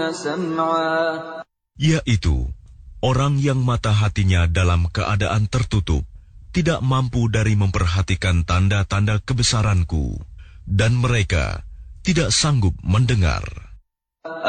سمعا yaitu orang yang mata hatinya dalam keadaan tertutup, tidak mampu dari memperhatikan tanda-tanda kebesaranku, dan mereka tidak sanggup mendengar.